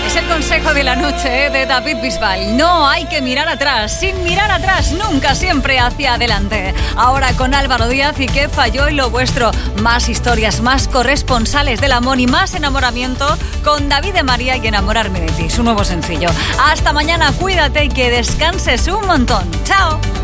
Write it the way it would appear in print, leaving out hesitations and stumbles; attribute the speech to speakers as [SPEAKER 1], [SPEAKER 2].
[SPEAKER 1] Es el consejo de la noche de David Bisbal. No hay que mirar atrás. Sin mirar atrás, nunca, siempre hacia adelante. Ahora con Álvaro Díaz y qué falló y lo vuestro. Más historias, más corresponsales del amor y más enamoramiento con David de María y Enamorarme de ti, su nuevo sencillo. Hasta mañana, cuídate y que descanses un montón. ¡Chao!